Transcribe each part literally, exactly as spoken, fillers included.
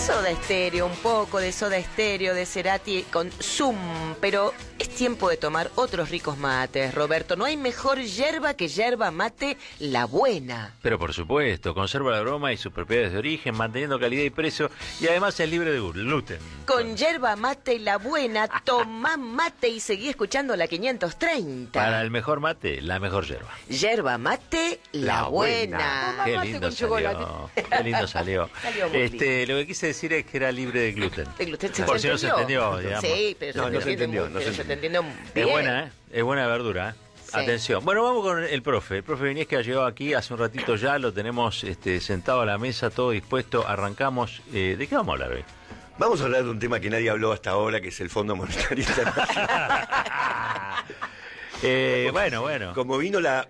Soda Stereo, un poco de Soda Stereo, de Cerati con Zoom, pero es tiempo de tomar otros ricos mates, Roberto. No hay mejor yerba que yerba mate la buena. Pero por supuesto, conserva el aroma y sus propiedades de origen, manteniendo calidad y precio, y además es libre de gluten. Con yerba mate la buena, tomá mate y seguí escuchando la quinientos treinta. Para el mejor mate, la mejor yerba. Yerba mate la, La buena. buena. Qué lindo salió. Qué lindo salió. Salió muy Este, lindo. lo que quise decir es que era libre de gluten. De gluten, ¿se Por si no se entendió? entendió, digamos. Sí, pero No, se no se entiende entendió, muy- no se pero se te entiende bien. Es buena, ¿eh? Es buena verdura, ¿eh? Sí. Atención. Bueno, vamos con el profe. El profe Viñez, que ha llegado aquí hace un ratito ya, lo tenemos este, sentado a la mesa, todo dispuesto. Arrancamos. Eh, ¿De qué vamos a hablar hoy? Vamos a hablar de un tema que nadie habló hasta ahora, que es el Fondo Monetario Internacional. eh, bueno, bueno. Como vino la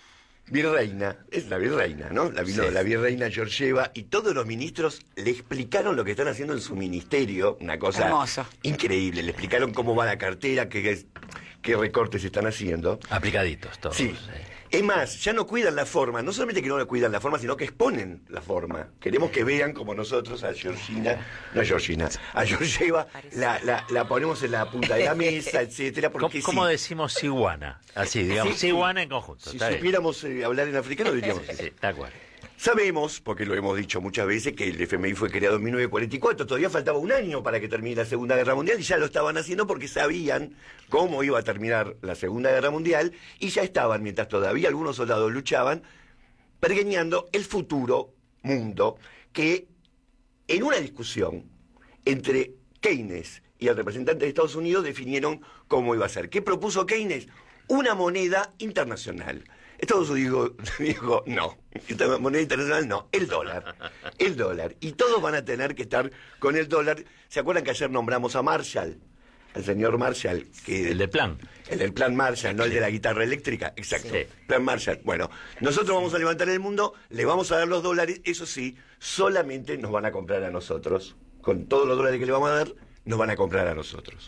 virreina, es la virreina, ¿no? La vino Sí. la virreina Georgieva y todos los ministros le explicaron lo que están haciendo en su ministerio, una cosa Hermoso. increíble. Le explicaron cómo va la cartera, qué, qué recortes están haciendo. Aplicaditos todos. Sí. Es más, ya no cuidan la forma, no solamente que no le cuidan la forma, sino que exponen la forma. Queremos que vean como nosotros a Georgina, no a Georgina, a Georgieva, la, la, la ponemos en la punta de la mesa, etcétera, ¿Cómo, porque cómo sí, decimos ciguana? Así, digamos, Sí, sí. ciguana en conjunto. si está bien. supiéramos eh, hablar en africano diríamos Sí, así. sí, tal cual. Sabemos, porque lo hemos dicho muchas veces, que el F M I fue creado en mil novecientos cuarenta y cuatro, todavía faltaba un año para que termine la Segunda Guerra Mundial, y ya lo estaban haciendo porque sabían cómo iba a terminar la Segunda Guerra Mundial, y ya estaban, mientras todavía algunos soldados luchaban, pergeñando el futuro mundo, que en una discusión entre Keynes y el representante de Estados Unidos definieron cómo iba a ser. ¿Qué propuso Keynes? Una moneda internacional. Estados Unidos dijo, no, esta moneda internacional no, el dólar, el dólar. Y todos van a tener que estar con el dólar. ¿Se acuerdan que ayer nombramos a Marshall? Al señor Marshall. Que, El de plan. El del plan Marshall, no el de la guitarra eléctrica. Exacto, Sí. plan Marshall. Bueno, nosotros vamos a levantar el mundo, le vamos a dar los dólares, eso sí, solamente nos van a comprar a nosotros. Con todos los dólares que le vamos a dar, nos van a comprar a nosotros.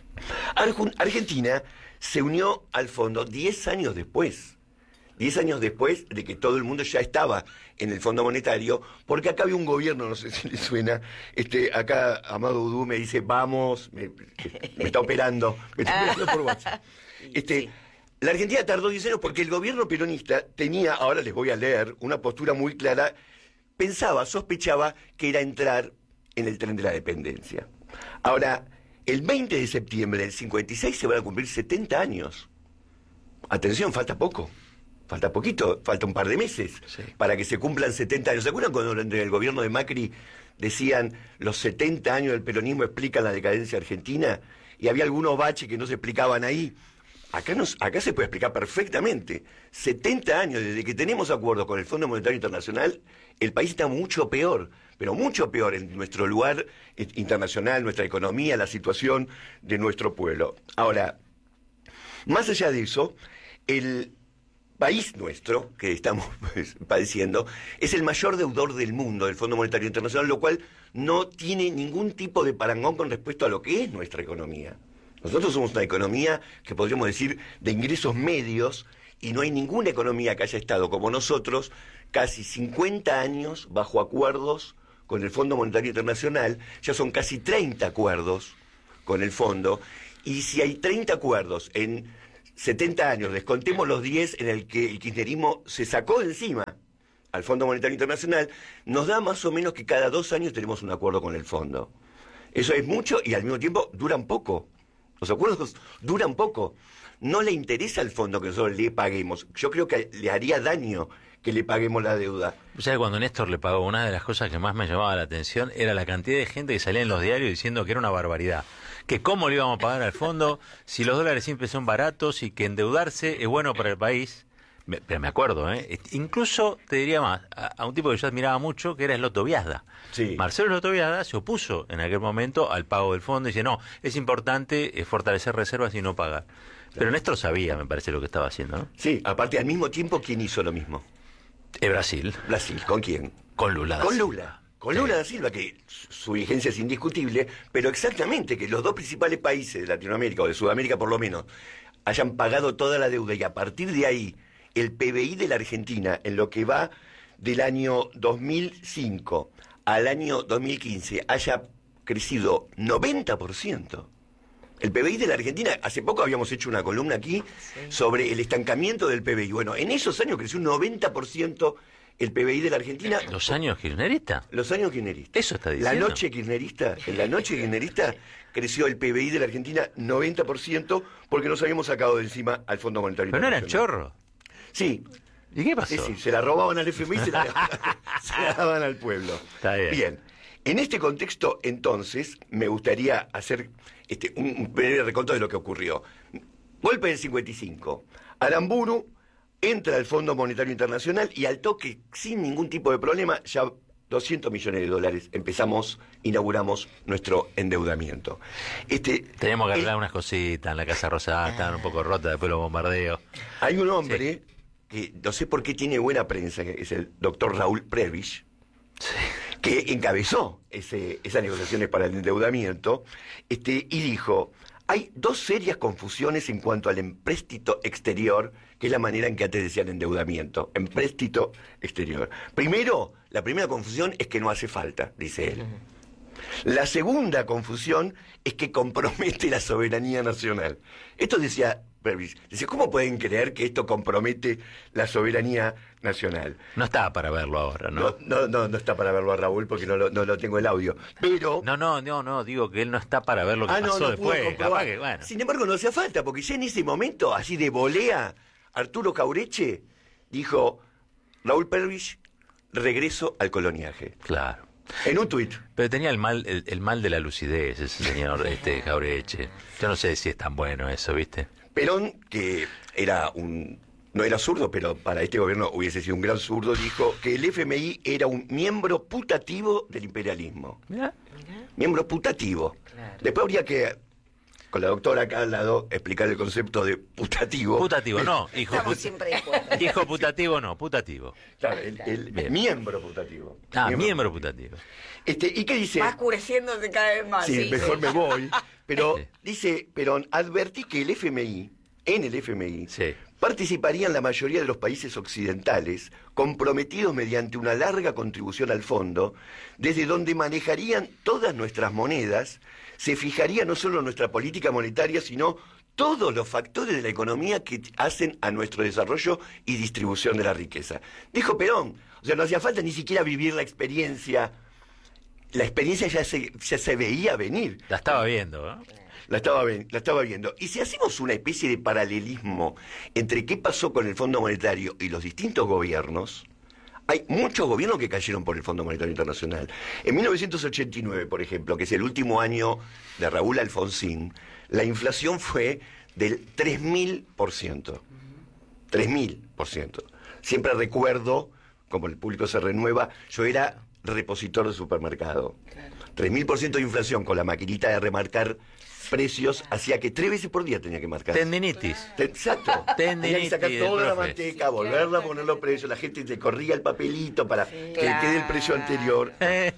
Arjun- Argentina se unió al fondo diez años después. Diez años después de que todo el mundo ya estaba en el Fondo Monetario, porque acá había un gobierno, no sé si le suena, este, acá Amado Udú me dice, vamos, me, me está operando, me está operando por WhatsApp. Este, Sí. La Argentina tardó diez años porque el gobierno peronista tenía, ahora les voy a leer, una postura muy clara, pensaba, sospechaba que era entrar en el tren de la dependencia. Ahora, el veinte de septiembre del cincuenta y seis se van a cumplir setenta años. Atención, falta poco. Falta poquito, falta un par de meses Sí. para que se cumplan setenta años. ¿Se acuerdan cuando durante el gobierno de Macri decían los setenta años del peronismo explican la decadencia argentina? Y había algunos baches que no se explicaban ahí. Acá, nos, acá se puede explicar perfectamente. setenta años desde que tenemos acuerdo con el Fondo Monetario Internacional, el país está mucho peor, pero mucho peor en nuestro lugar eh, internacional, nuestra economía, la situación de nuestro pueblo. Ahora, más allá de eso, el país nuestro, que estamos pues, padeciendo, es el mayor deudor del mundo, del Fondo Monetario Internacional, lo cual no tiene ningún tipo de parangón con respecto a lo que es nuestra economía. Nosotros somos una economía que podríamos decir de ingresos medios, y no hay ninguna economía que haya estado como nosotros casi cincuenta años bajo acuerdos con el Fondo Monetario Internacional. Ya son casi treinta acuerdos con el fondo, y si hay treinta acuerdos en setenta años, descontemos los diez en el que el kirchnerismo se sacó de encima al Fondo Monetario Internacional, nos da más o menos que cada dos años tenemos un acuerdo con el fondo. Eso es mucho y al mismo tiempo duran poco. Los acuerdos duran poco. No le interesa al fondo que nosotros le paguemos. Yo creo que le haría daño que le paguemos la deuda. O sea, cuando Néstor le pagó, una de las cosas que más me llamaba la atención era la cantidad de gente que salía en los diarios diciendo que era una barbaridad. Que cómo le íbamos a pagar al fondo si los dólares siempre son baratos y que endeudarse es bueno para el país. Me, pero me acuerdo, ¿eh? Incluso, te diría más, a, a un tipo que yo admiraba mucho, que era Sloto Biazda. Sí. Marcelo Sloto Biazda se opuso en aquel momento al pago del fondo y dice, no, es importante eh, fortalecer reservas y no pagar. Pero Néstor sabía, me parece, lo que estaba haciendo, ¿no? Sí, aparte al mismo tiempo, ¿quién hizo lo mismo? Eh, Brasil, Brasil. ¿Con quién? con Lula. da Con Silva. Lula. Con Sí. Lula da Silva, que su su vigencia es indiscutible, pero exactamente que los dos principales países de Latinoamérica, o de Sudamérica por lo menos, hayan pagado toda la deuda, y a partir de ahí el P B I de la Argentina, en lo que va del año dos mil cinco al año dos mil quince haya crecido noventa por ciento. El P B I de la Argentina, hace poco habíamos hecho una columna aquí sí. sobre el estancamiento del P B I. Bueno, en esos años creció un noventa por ciento el P B I de la Argentina. ¿Los años kirchneristas? Los años kirchneristas. Eso está diciendo. La noche kirchnerista, en la noche kirchnerista creció el P B I de la Argentina noventa por ciento porque nos habíamos sacado de encima al Fondo Monetario Pero no Internacional. eran chorros. Sí. ¿Y qué pasó? Sí, sí, se la robaban al F M I y se la, se la daban al pueblo. Está bien. Bien. En este contexto, entonces, me gustaría hacer este, un, un breve recuento de lo que ocurrió. Golpe del cincuenta y cinco. Aramburu entra al Fondo Monetario Internacional y al toque, sin ningún tipo de problema, ya doscientos millones de dólares, empezamos, inauguramos nuestro endeudamiento. Este, Teníamos que arreglar el, unas cositas en la Casa Rosada, estaban un poco rotas después de los bombardeos. Hay un hombre sí. que no sé por qué tiene buena prensa, que es el doctor Raúl Prebisch, sí. que encabezó ese, esas negociaciones para el endeudamiento, este, y dijo, hay dos serias confusiones en cuanto al empréstito exterior, que es la manera en que antes decían endeudamiento, empréstito exterior. Primero, la primera confusión es que no hace falta, dice él. La segunda confusión es que compromete la soberanía nacional. Esto decía Prebisch. Dice, ¿cómo pueden creer que esto compromete la soberanía nacional? No está para verlo ahora, ¿no? No, no, no, no está para verlo a Raúl porque no lo, no lo tengo el audio. Pero... No, no, no, no, digo que él no está para ver lo que ah, pasó no, no después. Capaz que, bueno. Sin embargo, no hacía falta, porque ya en ese momento, así de volea, Arturo Caureche dijo, Raúl Prebisch, regreso al coloniaje. Claro. En un tuit. Pero tenía el mal el, el mal de la lucidez ese señor este Caureche. Yo no sé si es tan bueno eso, ¿viste? Perón, que era un... no era zurdo, pero para este gobierno hubiese sido un gran zurdo, dijo que el F M I era un miembro putativo del imperialismo. Mirá. Miembro putativo. Claro. Después habría que, con la doctora acá al lado, explicar el concepto de putativo. Putativo, no. Hijo, put... hijo putativo, no. Putativo. Claro, el, el, el miembro putativo. Ah, miembro, miembro putativo. Este, ¿y qué dice? Va oscureciéndose cada vez más. Sí, sí mejor sí. me voy. Pero sí. dice Perón, advertí que el F M I, en el F M I, sí. participarían la mayoría de los países occidentales, comprometidos mediante una larga contribución al fondo, desde donde manejarían todas nuestras monedas, se fijaría no solo nuestra política monetaria, sino todos los factores de la economía que hacen a nuestro desarrollo y distribución de la riqueza. Dijo Perón, o sea, no hacía falta ni siquiera vivir la experiencia, la experiencia ya se, ya se veía venir. La estaba viendo, ¿no? La estaba, la estaba viendo. Y si hacemos una especie de paralelismo entre qué pasó con el Fondo Monetario y los distintos gobiernos, hay muchos gobiernos que cayeron por el Fondo Monetario Internacional. En mil novecientos ochenta y nueve, por ejemplo, que es el último año de Raúl Alfonsín, la inflación fue del tres mil por ciento. tres mil por ciento. Siempre recuerdo, como el público se renueva, yo era repositor de supermercado. tres mil por ciento de inflación con la maquinita de remarcar precios, hacía que tres veces por día tenía que marcar. Tendinitis. Te, exacto. Tendinitis. Tenía que sacar toda la profe. manteca, volverla a poner los precios, la gente te corría el papelito para sí, que claro. quede el precio anterior.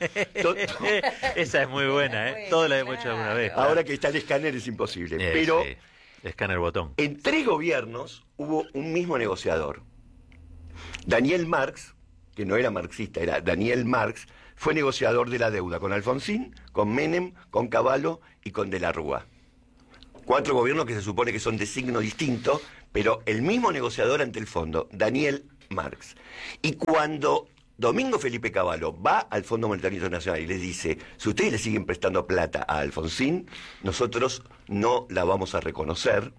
Esa es muy buena, ¿eh? Todo la hemos hecho alguna vez. Ahora claro. que está el escáner es imposible. Eh, pero sí. Escáner botón. En tres gobiernos hubo un mismo negociador. Daniel Marx, que no era marxista, era Daniel Marx, fue negociador de la deuda con Alfonsín, con Menem, con Cavallo y con De la Rúa. Cuatro gobiernos que se supone que son de signo distinto, pero el mismo negociador ante el fondo, Daniel Marx. Y cuando Domingo Felipe Cavallo va al Fondo Monetario Internacional y les dice, si ustedes le siguen prestando plata a Alfonsín, nosotros no la vamos a reconocer,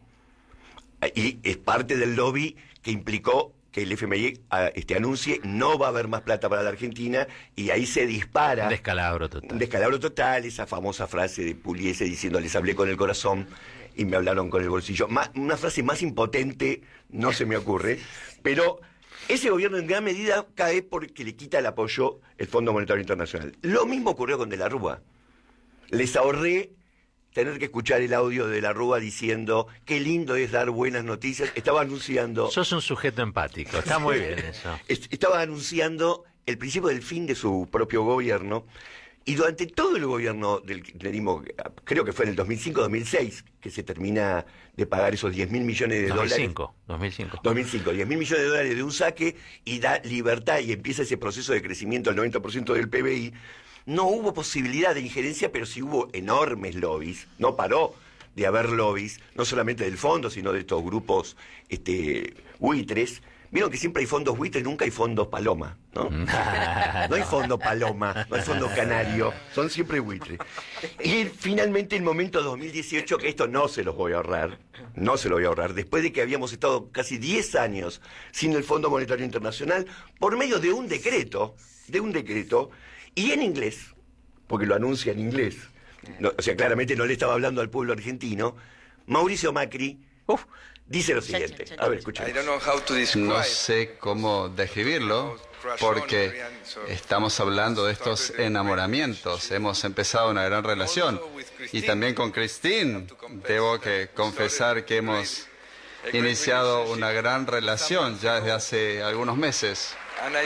y es parte del lobby que implicó que el F M I este, anuncie no va a haber más plata para la Argentina, y ahí se dispara... Un descalabro total. Un descalabro total, esa famosa frase de Pugliese diciendo, les hablé con el corazón y me hablaron con el bolsillo. Más, una frase más impotente no se me ocurre, pero ese gobierno en gran medida cae porque le quita el apoyo el Fondo Monetario Internacional. Lo mismo ocurrió con De la Rúa. Les ahorré tener que escuchar el audio de la Rúa diciendo qué lindo es dar buenas noticias. Estaba anunciando... Sos un sujeto empático, está muy bien eso. Estaba anunciando el principio del fin de su propio gobierno, Y durante todo el gobierno del kirchnerismo, creo que fue en el dos mil cinco dos mil seis, que se termina de pagar esos diez mil millones de dólares. dos mil cinco. dos mil cinco, diez mil millones de dólares de un saque y da libertad y empieza ese proceso de crecimiento al noventa por ciento del P B I. No hubo posibilidad de injerencia, pero sí hubo enormes lobbies. No paró de haber lobbies, no solamente del fondo, sino de estos grupos este, buitres. Vieron que siempre hay fondos buitres, nunca hay fondos paloma, ¿no? No hay fondo paloma, no hay fondo canario, son siempre buitres. Y finalmente el momento dos mil dieciocho, que esto no se los voy a ahorrar, no se lo voy a ahorrar, después de que habíamos estado casi diez años sin el Fondo Monetario Internacional, por medio de un decreto, de un decreto, y en inglés, porque lo anuncia en inglés, no, o sea, claramente no le estaba hablando al pueblo argentino, Mauricio Macri, uf, dice lo siguiente. A ver, escucha. No sé cómo describirlo, porque estamos hablando de estos enamoramientos. Hemos empezado una gran relación. Y también con Christine, debo que confesar que hemos iniciado una gran relación ya desde hace algunos meses.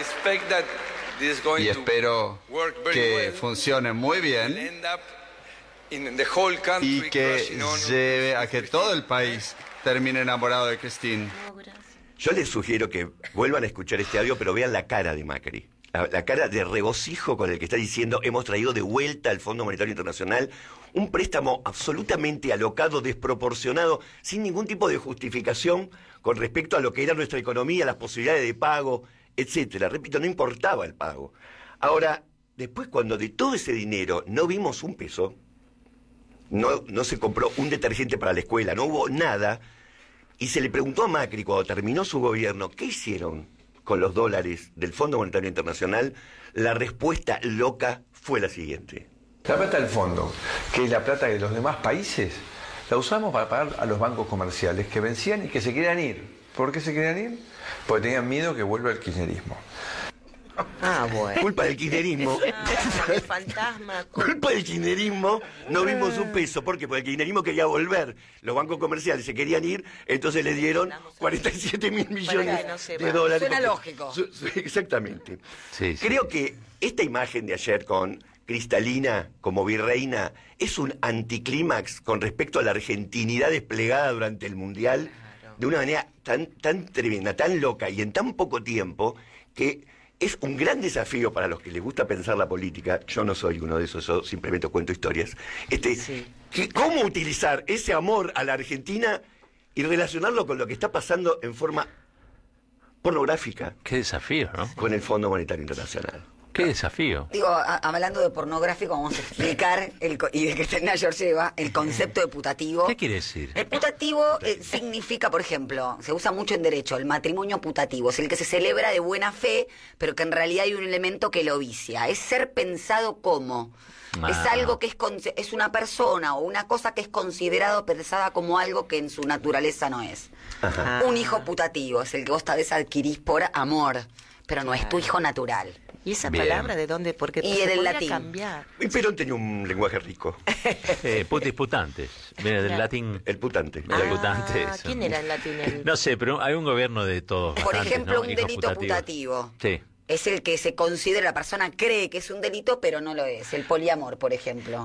Y espero que funcione muy bien y que lleve a que todo el país termine enamorado de Christine. Yo les sugiero que vuelvan a escuchar este audio, pero vean la cara de Macri. La, la cara de regocijo con el que está diciendo hemos traído de vuelta al Fondo Monetario Internacional un préstamo absolutamente alocado, desproporcionado, sin ningún tipo de justificación con respecto a lo que era nuestra economía, las posibilidades de pago, etcétera. Repito, no importaba el pago. Ahora, después cuando de todo ese dinero no vimos un peso, no, no se compró un detergente para la escuela, no hubo nada, y se le preguntó a Macri cuando terminó su gobierno, ¿qué hicieron con los dólares del Fondo Monetario Internacional? La respuesta loca fue la siguiente. La plata del fondo, que es la plata de los demás países, la usamos para pagar a los bancos comerciales que vencían y que se querían ir. ¿Por qué se querían ir? Porque tenían miedo que vuelva el kirchnerismo. Ah, bueno. Culpa del kirchnerismo. Ah, el fantasma. Culpa del kirchnerismo, no vimos un peso. ¿Por qué? Porque el kirchnerismo quería volver. Los bancos comerciales se querían ir, entonces le dieron cuarenta y siete mil millones no de dólares. Suena lógico. Exactamente. Sí, sí. Creo que esta imagen de ayer con Cristalina como virreina es un anticlímax con respecto a la argentinidad desplegada durante el Mundial de una manera tan, tan tremenda, tan loca y en tan poco tiempo que es un gran desafío para los que les gusta pensar la política. Yo no soy uno de esos, yo simplemente cuento historias. Este, sí. que, ¿Cómo utilizar ese amor a la Argentina y relacionarlo con lo que está pasando en forma pornográfica? Qué desafío, ¿no? Con el Fondo Monetario Internacional. Qué desafío. Digo, a, hablando de pornográfico, vamos a explicar, el, y de que Cristina Georgieva, el concepto de putativo. ¿Qué quiere decir? El putativo eh, significa, por ejemplo, se usa mucho en derecho, el matrimonio putativo. Es el que se celebra de buena fe, pero que en realidad hay un elemento que lo vicia. Es ser pensado como. Ah. Es algo que es, es una persona o una cosa que es considerado, pensada como algo que en su naturaleza no es. Ajá. Un hijo putativo es el que vos tal vez adquirís por amor, pero no es tu hijo natural. ¿Y esa Bien. palabra de dónde? Porque y se del podría latín. cambiar. Y Perón tenía un lenguaje rico. Eh, putis putantes. Viene del Claro. latín. El putante. Ah, el putante, eso. ¿Quién era en latín? El... No sé, pero hay un gobierno de todos. Por bastantes, ejemplo, ¿no? un Hijos delito putativos. putativo. Sí. Es el que se considera, la persona cree que es un delito, pero no lo es. El poliamor, por ejemplo.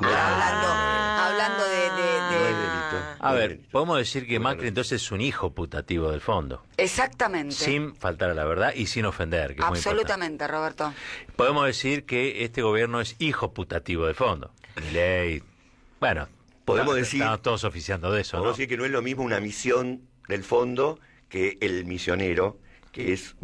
Ah. Hablando, hablando de... de- No de- es delito. A No es ver, delito. podemos decir que Macri entonces es un hijo putativo del fondo. Exactamente. Sin faltar a la verdad y sin ofender. Que es muy Absolutamente, Roberto. importante. Podemos decir que este gobierno es hijo putativo del fondo. Milei. Bueno, Podemos estamos- decir- estamos todos oficiando de eso, Podemos ¿no? decir que no es lo mismo una misión del fondo que el misionero, que es...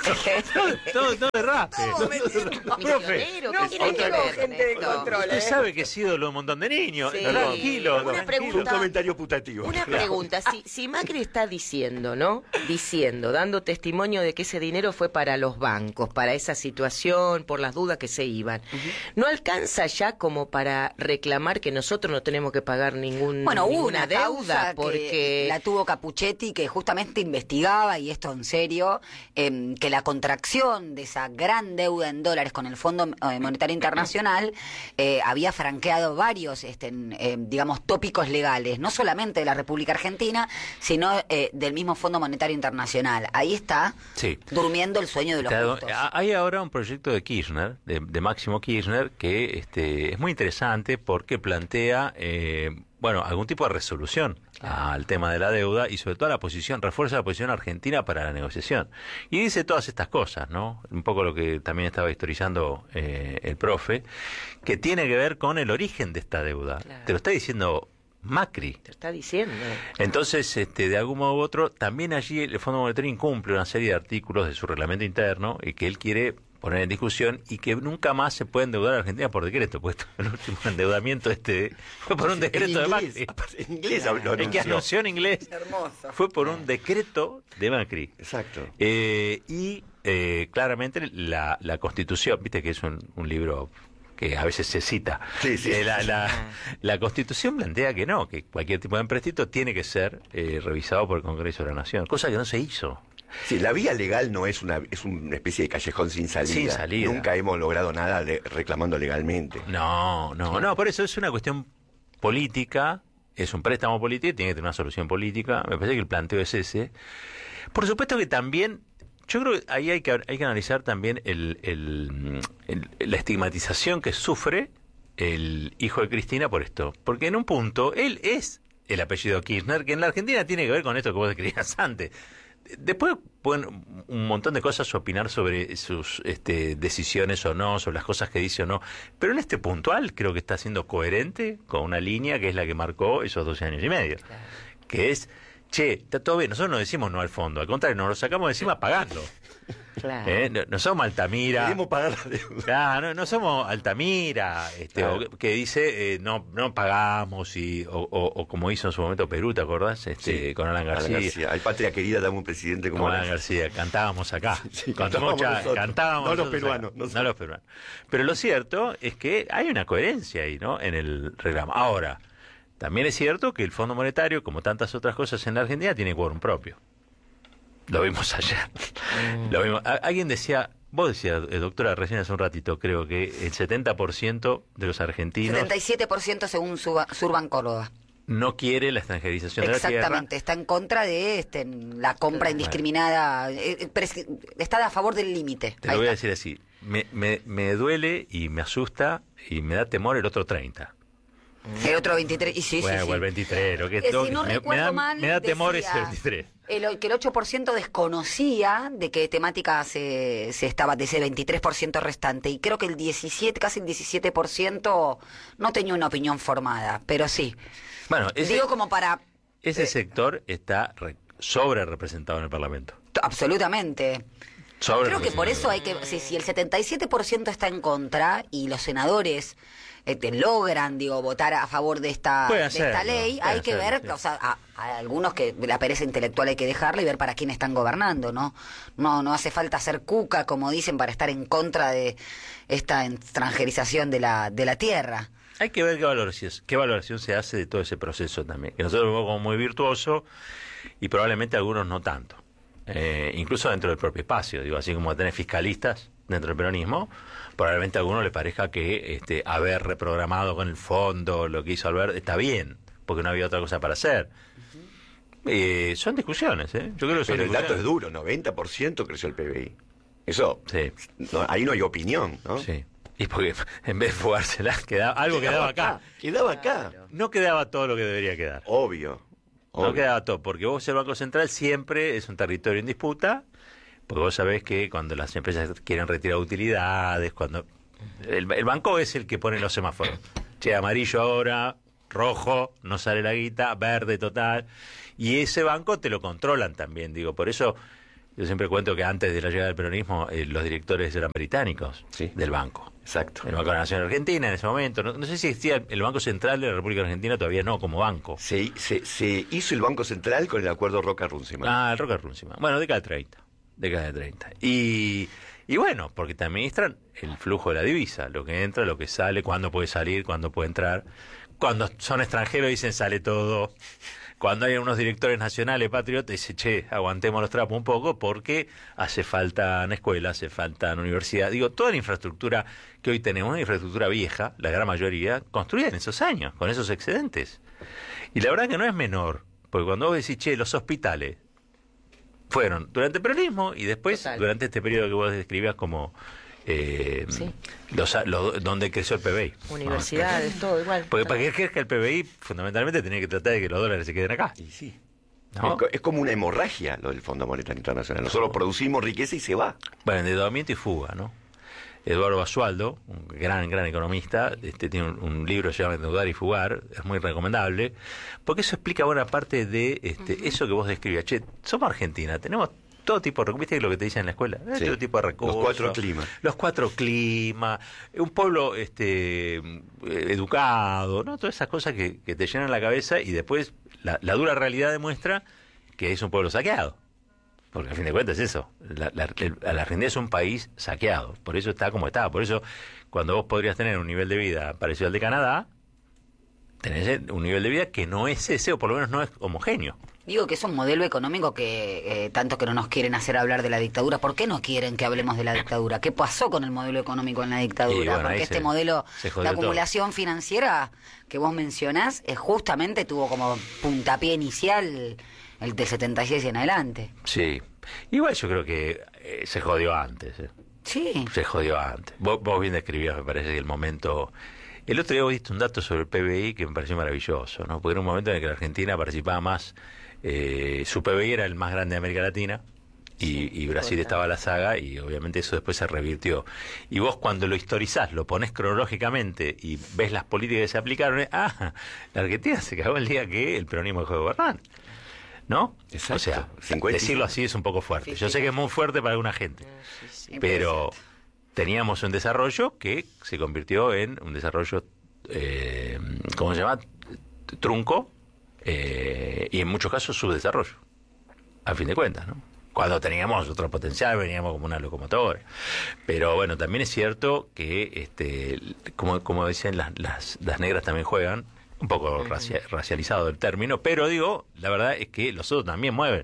Todo, todo de rap. Misionero, No, ¿qué tiene que tengo ver gente de esto? control. Usted sabe que he sido de un montón de niños. Sí. Tranquilo. Una tranquilo. pregunta. un comentario putativo. Una Claro. pregunta, si, si Macri está diciendo, ¿no? Diciendo, dando testimonio de que ese dinero fue para los bancos, para esa situación, por las dudas que se iban, ¿no alcanza ya como para reclamar que nosotros no tenemos que pagar ningún, Bueno, hubo ninguna una deuda? causa Porque que la tuvo Capuchetti, que justamente investigaba, y esto en serio, ejemplo, eh, que la contracción de esa gran deuda en dólares con el Fondo Monetario Internacional eh, había franqueado varios, este, eh, digamos, tópicos legales, no solamente de la República Argentina, sino eh, del mismo Fondo Monetario Internacional. Ahí está sí. durmiendo el sueño de los Claro, justos. hay ahora un proyecto de Kirchner, de, de Máximo Kirchner, que este, es muy interesante porque plantea, eh, bueno, algún tipo de resolución al tema de la deuda y sobre todo la posición, refuerza la posición argentina para la negociación. Y dice todas estas cosas, ¿no? Un poco lo que también estaba historizando eh, el profe, que tiene que ver con el origen de esta deuda. Claro. Te lo está diciendo Macri. Te está diciendo. Entonces, este, de algún modo u otro, también allí el Fondo Monetario incumple una serie de artículos de su reglamento interno y que él quiere poner en discusión y que nunca más se puede endeudar a Argentina por decreto, pues el último endeudamiento este fue por un decreto de Macri. En inglés lo El que anunció. anunció en inglés Hermoso. fue por un decreto de Macri. Exacto. Eh, y eh, claramente la, la Constitución, viste que es un, un libro que a veces se cita. Sí, sí. Eh, la, la, la Constitución plantea que no, que cualquier tipo de empréstito tiene que ser eh, revisado por el Congreso de la Nación, cosa que no se hizo. Sí, la vía legal no es una es una especie de callejón sin salida. Sin salida. Nunca hemos logrado nada de- reclamando legalmente. No, no, no, por eso es una cuestión política, es un préstamo político y tiene que tener una solución política. Me parece que el planteo es ese. Por supuesto que también, yo creo que ahí hay que, hay que analizar también el, el, el- la estigmatización que sufre el hijo de Cristina por esto. Porque en un punto, él es el apellido Kirchner, que en la Argentina tiene que ver con esto que vos describías antes. Después pueden un montón de cosas opinar sobre sus este, decisiones o no, sobre las cosas que dice o no, pero en este puntual creo que está siendo coherente con una línea que es la que marcó esos doce años y medio, Claro. que es, che, está todo bien, nosotros no decimos no al fondo, al contrario, nos lo sacamos de encima pagando. Claro. ¿Eh? No, no somos Altamira. Queremos pagar la deuda. Claro, no, no somos Altamira, este, Claro. o que dice eh, no no pagamos y o, o, o como hizo en su momento Perú, ¿te acordás? Este, Sí, con Alan García. Alan García. Hay patria querida, dame un presidente como Como Alan Alan. García, cantábamos acá. Sí, Con cantábamos mucha- nosotros. cantábamos No los nosotros peruanos, acá. nosotros. No los peruanos. Pero lo cierto es que hay una coherencia ahí, ¿no? En el reclamo. Ahora, también es cierto que el Fondo Monetario, como tantas otras cosas en la Argentina, tiene quórum propio. Lo vimos ayer. Lo vimos. A- Alguien decía, vos decías, eh, doctora, recién hace un ratito, creo que el setenta por ciento de los argentinos setenta y siete por ciento según Suba- Surban Córdoba. no quiere la extranjerización de la tierra. Exactamente, está en contra de este, la compra indiscriminada, eh, eh, pres- está a favor del límite. Te Ahí lo voy a está. decir así. Me, me, me duele y me asusta y me da temor el otro treinta. El otro veintitrés, y sí, bueno, sí, sí. o el veintitrés. Lo que, Eh, lo si que- no me, me recuerdo da, mal, me da temor decía ese veintitrés. El, que el ocho por ciento desconocía de qué temática se, se estaba, de ese veintitrés por ciento restante. Y creo que el diecisiete, casi el diecisiete por ciento no tenía una opinión formada, pero sí. Bueno, ese, Digo como para... ese eh, sector está re, sobre representado en el Parlamento. Absolutamente. Sobre Creo que por eso representado. hay que, si, si el setenta y siete por ciento está en contra y los senadores este, logran, digo, votar a favor de esta, Puede de esta hacerlo, ley, puede hay que hacerlo, ver, sí. o sea, a, a algunos que la pereza intelectual hay que dejarla y ver para quién están gobernando, ¿no? No, no hace falta ser cuca, como dicen, para estar en contra de esta extranjerización de la, de la tierra. Hay que ver qué valoración, qué valoración se hace de todo ese proceso también. Que nosotros lo vemos como muy virtuoso y probablemente algunos no tanto. Eh, incluso dentro del propio espacio, digo, así como tenés fiscalistas dentro del peronismo, probablemente a alguno le parezca que este, haber reprogramado con el fondo lo que hizo Albert está bien, porque no había otra cosa para hacer. Eh, son discusiones, ¿eh? Yo creo que son Pero el dato es discusiones. duro, noventa por ciento creció el P B I. Eso, Sí, no, ahí no hay opinión, ¿no? sí. Y porque en vez de jugársela, quedaba, algo quedaba acá. Quedaba acá. No quedaba todo lo que debería quedar. Obvio. No obvio. quedaba todo, porque vos el Banco Central siempre es un territorio en disputa, porque vos sabés que cuando las empresas quieren retirar utilidades, cuando el, el banco es el que pone los semáforos. Che, amarillo ahora, rojo, no sale la guita, verde total, y ese banco te lo controlan también, digo, por eso yo siempre cuento que antes de la llegada del peronismo eh, los directores eran británicos Sí. del banco. Exacto. El Banco de la Nación Argentina en ese momento, no, no sé si existía el Banco Central de la República Argentina, todavía no, como banco. Se, se, se hizo el Banco Central con el acuerdo Roca-Runciman. Ah, el Roca Runciman. Bueno, década de treinta. Década de treinta. Y, Y bueno, porque te administran el flujo de la divisa, lo que entra, lo que sale, cuándo puede salir, cuándo puede entrar. Cuando son extranjeros dicen sale todo. Cuando hay unos directores nacionales patriotas, dicen, che, aguantemos los trapos un poco porque hace falta en escuela, hace falta en universidad. Digo, toda la infraestructura que hoy tenemos, una infraestructura vieja, la gran mayoría, construida en esos años, con esos excedentes. Y la verdad que no es menor, porque cuando vos decís, che, los hospitales fueron durante el peronismo y después Total. durante este periodo que vos describías como... Eh, sí. los, los, donde creció el P B I. Universidades, ¿no? Todo igual. Porque para que crezca el P B I, fundamentalmente tenía que tratar de que los dólares se queden acá. Y sí. ¿No? Es, es como una hemorragia lo del Fondo Monetario Internacional. Nosotros producimos riqueza y se va. Bueno, endeudamiento y fuga, ¿no? Eduardo Basualdo, un gran, gran economista, este tiene un, un libro que se llama Endeudar y Fugar, es muy recomendable, porque eso explica buena parte de este, uh-huh. eso que vos describías. Che, somos Argentina, tenemos todo tipo de recursos, ¿viste lo que te dicen en la escuela? Sí. Todo tipo de recursos. Los cuatro climas. Los cuatro climas, un pueblo este educado, ¿no? Todas esas cosas que, que te llenan la cabeza y después la, la dura realidad demuestra que es un pueblo saqueado. Porque a fin de cuentas es eso. La, la, la Argentina es un país saqueado. Por eso está como está. Por eso, cuando vos podrías tener un nivel de vida parecido al de Canadá, tenés un nivel de vida que no es ese, o por lo menos no es homogéneo. Digo que es un modelo económico que eh, tanto que no nos quieren hacer hablar de la dictadura. ¿Por qué no quieren que hablemos de la dictadura? ¿Qué pasó con el modelo económico en la dictadura? Bueno, porque este se, modelo se de acumulación todo. financiera que vos mencionás, eh, justamente tuvo como puntapié inicial el del setenta y seis en adelante. Sí. Igual yo creo que eh, se jodió antes. Eh. Sí. Se jodió antes. Vos, vos bien describías, me parece, que el momento... El otro día vos diste un dato sobre el P B I que me pareció maravilloso, ¿no? Porque era un momento en el que la Argentina participaba más... Eh, su P B I era el más grande de América Latina y, sí, y Brasil estaba a la saga y obviamente eso después se revirtió. Y vos cuando lo historizás, lo ponés cronológicamente y ves las políticas que se aplicaron, eh, ah, la Argentina se cagó el día que el peronismo dejó de gobernar, ¿no? Exacto. O sea, cincuenta decirlo así es un poco fuerte. Yo sé que es muy fuerte para alguna gente, pero teníamos un desarrollo que se convirtió en un desarrollo, eh, ¿cómo se llama? Trunco. Eh, y en muchos casos subdesarrollo, a fin de cuentas, ¿no? Cuando teníamos otro potencial, veníamos como una locomotora. Pero bueno, también es cierto que, este, como, como decían, las, las, las negras también juegan, un poco racia, racializado el término, pero digo, la verdad es que los otros también mueven.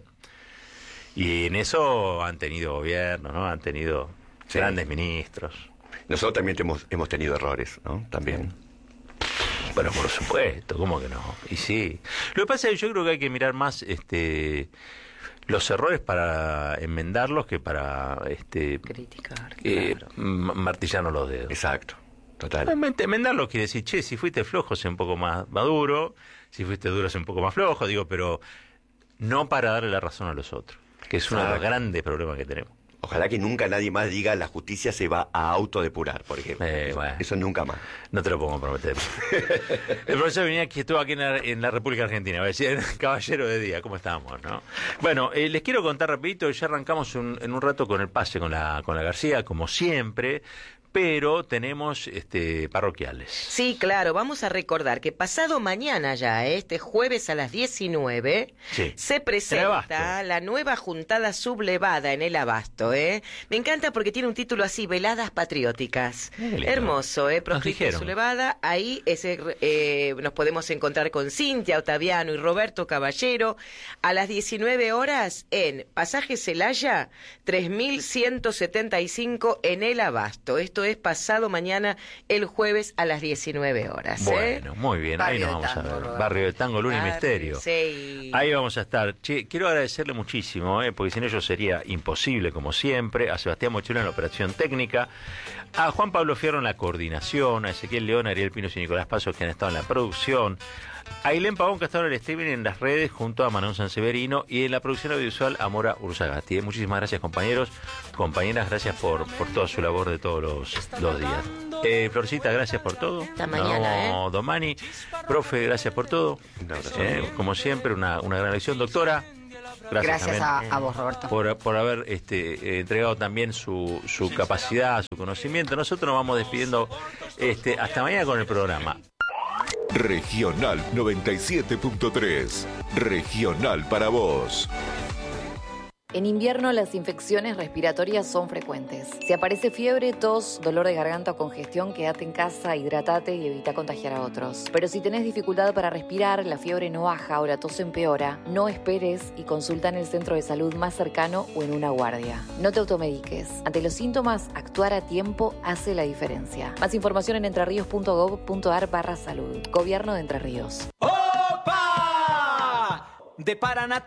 Y en eso han tenido gobierno, ¿no? Han tenido sí. grandes ministros. Nosotros también hemos, hemos tenido errores, ¿no? También. Bueno, por supuesto, ¿cómo que no? Y sí. Lo que pasa es que yo creo que hay que mirar más este los errores para enmendarlos que para este criticar, eh, claro. martillarnos los dedos. Exacto, total. Enmendarlos quiere decir, che, si fuiste flojo, sé un poco más maduro, si fuiste duro, sé un poco más flojo, digo, pero no para darle la razón a los otros, que es uno de los grandes problemas que tenemos. Ojalá que nunca nadie más diga la justicia se va a autodepurar, por ejemplo. Eh, eso, bueno, eso nunca más. No te lo puedo prometer. El profesor venía que estuvo aquí en la, en la República Argentina, va a decir, caballero de día, ¿cómo estamos? ¿No? Bueno, eh, les quiero contar rapidito, ya arrancamos un, en un rato con el pase con la, con la García, como siempre. Pero tenemos este parroquiales. Sí, claro, vamos a recordar que pasado mañana ya, este jueves a las diecinueve, sí. se presenta la nueva juntada sublevada en el Abasto, ¿eh? Me encanta porque tiene un título así, Veladas Patrióticas. Hermoso, ¿eh? Proscripción sublevada, ahí ese, eh, nos podemos encontrar con Cintia, Otaviano y Roberto Caballero a las diecinueve horas en Pasaje Celaya, tres mil ciento setenta y cinco en el Abasto. Esto es pasado mañana, el jueves a las diecinueve horas. ¿eh? Bueno, muy bien, ahí nos vamos tango, a ver. Roberto. Barrio de Tango, Luna Barrio, y Misterio. Sí. Ahí vamos a estar. Che, quiero agradecerle muchísimo, ¿eh? Porque sin ello sería imposible, como siempre, a Sebastián Mochero en la operación técnica, a Juan Pablo Fierro en la coordinación, a Ezequiel León, Ariel Pinos y Nicolás Pasos, que han estado en la producción, a Ailén Pavón, que ha estado en el streaming en las redes, junto a Manon Sanseverino, y en la producción audiovisual a Mora Urzagasti. Muchísimas gracias, compañeros, compañeras, gracias por, por toda su labor de todos los, los días. Eh, Florcita, gracias por todo. Hasta mañana, no, ¿eh? Domani, profe, gracias por todo. Eh, como siempre, una, una gran lección. Doctora, gracias, gracias a, a vos, Roberto. Por, por haber este, eh, entregado también su, su capacidad, su conocimiento. Nosotros nos vamos despidiendo este, hasta mañana con el programa. Regional noventa y siete punto tres. Regional para vos. En invierno las infecciones respiratorias son frecuentes. Si aparece fiebre, tos, dolor de garganta o congestión, quédate en casa, hidratate y evita contagiar a otros. Pero si tenés dificultad para respirar, la fiebre no baja o la tos empeora, no esperes y consulta en el centro de salud más cercano o en una guardia. No te automediques. Ante los síntomas, actuar a tiempo hace la diferencia. Más información en entrerríos punto gov punto ar barra salud. Gobierno de Entre Ríos. ¡Opa! De Paraná